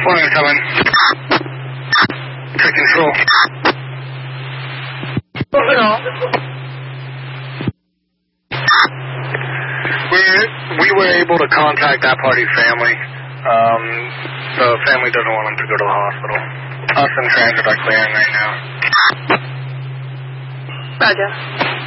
Flying coming. Take control. We were able to contact that party's family. The family doesn't want them to go to the hospital. Us and transit are clearing right now. Roger.